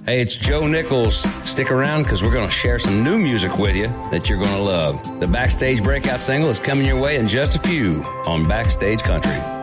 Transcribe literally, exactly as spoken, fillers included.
Hey, it's Joe Nichols. Stick around because we're going to share some new music with you that you're going to love. The Backstage Breakout single is coming your way in just a few on Backstage Country.